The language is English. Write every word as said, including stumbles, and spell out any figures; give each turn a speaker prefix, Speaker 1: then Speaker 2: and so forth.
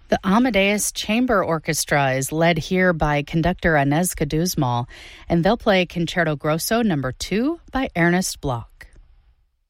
Speaker 1: The Amadeus Chamber Orchestra is led here by conductor Agnieszka Duzmal, and they'll play Concerto Grosso number two by Ernest Bloch.